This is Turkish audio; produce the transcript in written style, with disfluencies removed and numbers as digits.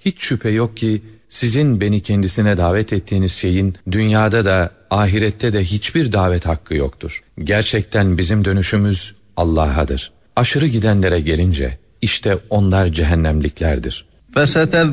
Hiç şüphe yok ki sizin beni kendisine davet ettiğiniz şeyin dünyada da ahirette de hiçbir davet hakkı yoktur. Gerçekten bizim dönüşümüz Allah'adır. Aşırı gidenlere gelince işte onlar cehennemliklerdir.